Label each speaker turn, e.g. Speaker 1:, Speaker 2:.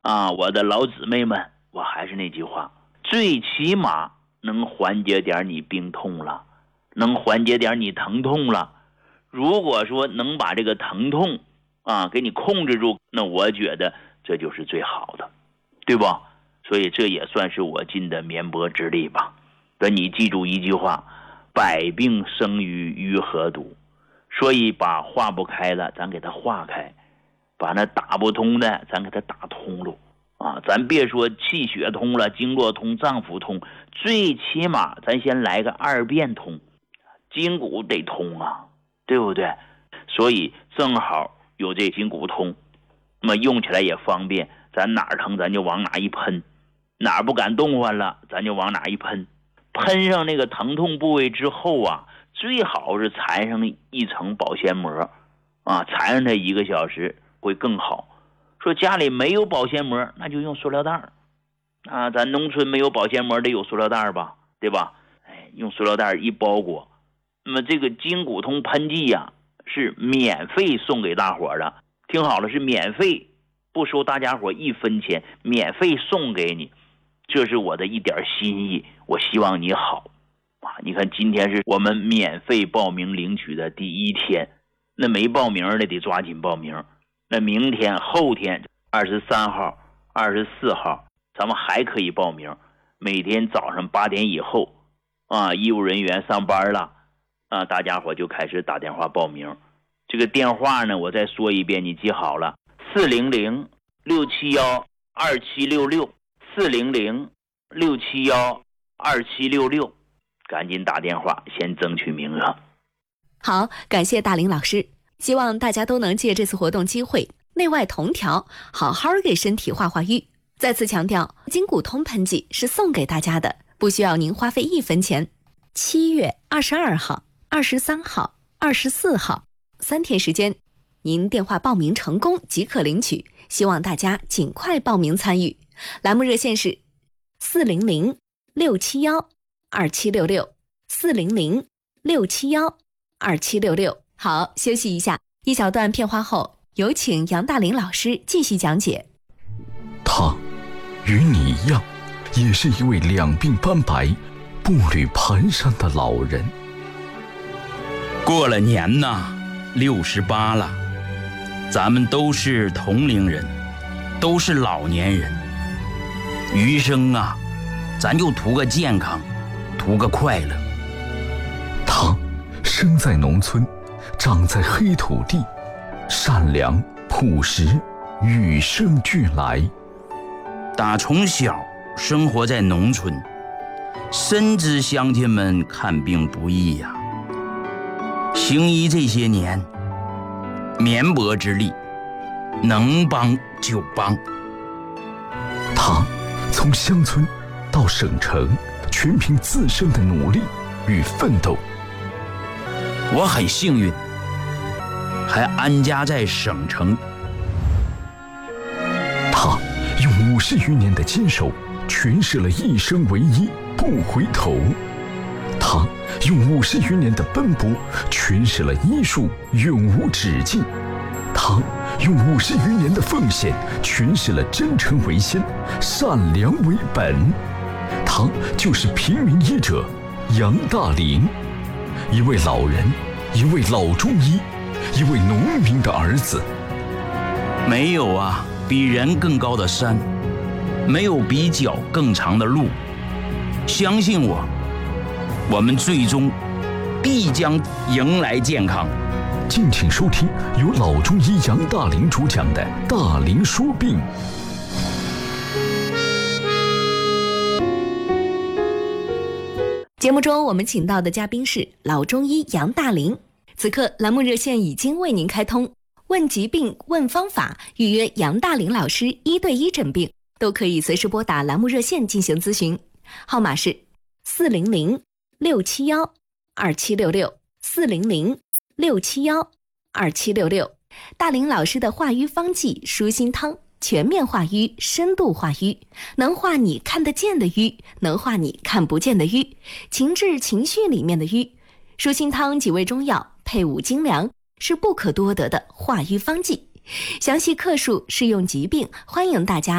Speaker 1: 我的老姊妹们，我还是那句话，最起码能缓解点你病痛了，能缓解点你疼痛了。如果说能把这个疼痛给你控制住，那我觉得这就是最好的，对吧？所以这也算是我尽的绵薄之力吧。你记住一句话，百病生于鱼和毒，所以把化不开了咱给它化开，把那打不通的咱给它打通了咱别说气血通了，经络通，脏腑通，最起码咱先来个二便通，筋骨得通对不对？所以正好有这筋骨通，那么用起来也方便，咱哪儿疼咱就往哪一喷，哪儿不敢动换了咱就往哪一喷，喷上那个疼痛部位之后最好是缠上一层保鲜膜缠上它1个小时会更好。说家里没有保鲜膜，那就用塑料袋咱农村没有保鲜膜得有塑料袋吧，对吧？用塑料袋一包裹。那么这个筋骨通喷剂是免费送给大伙的，听好了，是免费，不收大家伙1分钱，免费送给你，这是我的一点心意，我希望你好你看今天是我们免费报名领取的第1天，那没报名的得抓紧报名。那明天后天23号24号咱们还可以报名，每天早上8点以后医务人员上班了大家伙就开始打电话报名。这个电话呢我再说一遍，你记好了，400-671-2766 400-671-2766，赶紧打电话先争取名额。
Speaker 2: 好，感谢大林老师，希望大家都能借这次活动机会内外同调，好好给身体化瘀。再次强调，筋骨通喷剂是送给大家的，不需要您花费1分钱。7月22号、23号、24号3天时间，您电话报名成功即可领取，希望大家尽快报名参与。栏目热线是400-671-2766 400-671-2766。好，休息一下，一小段片花后，有请杨大林老师继续讲解。
Speaker 3: 他与你一样，也是一位两鬓斑白、步履蹒跚的老人。
Speaker 4: 过了年68了，咱们都是同龄人，都是老年人，余生咱就图个健康，图个快乐。
Speaker 3: 他生在农村，长在黑土地，善良朴实，与生俱来。
Speaker 4: 打从小生活在农村，深知乡亲们看病不易行医这些年，绵薄之力，能帮就帮。
Speaker 3: 他从乡村到省城，全凭自身的努力与奋斗。
Speaker 4: 我很幸运，还安家在省城。
Speaker 3: 他用50余年的坚守，诠释了一生为一，不回头。他用50余年的奔波，诠释了医术永无止境。他用50余年的奉献，诠释了真诚为先，善良为本。他就是平民医者杨大林，一位老人，一位老中医，一位农民的儿子。
Speaker 4: 没有比人更高的山，没有比脚更长的路。相信我们最终必将迎来健康。
Speaker 3: 敬请收听由老中医杨大林主讲的《大林说病》。
Speaker 2: 节目中我们请到的嘉宾是老中医杨大林。此刻栏目热线已经为您开通，问疾病、问方法，预约杨大林老师1对1诊病，都可以随时拨打栏目热线进行咨询，号码是400-671-2766 400-671-2766。大林老师的化瘀方剂舒心汤，全面化瘀，深度化瘀，能化你看得见的瘀，能化你看不见的瘀，情志情绪里面的瘀。舒心汤几味中药配伍精粮，是不可多得的化瘀方剂。详细克数、适用疾病，欢迎大家